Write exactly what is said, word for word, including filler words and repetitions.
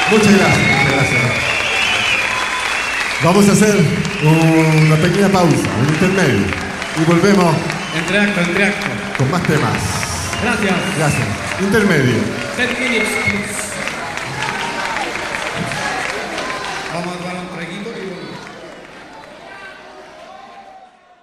Muchas gracias, muchas gracias. Vamos a hacer una pequeña pausa, un intermedio. Y volvemos. Entre acto, entre acto. Con más temas. Gracias. Gracias. Intermedio. ten minutes, please.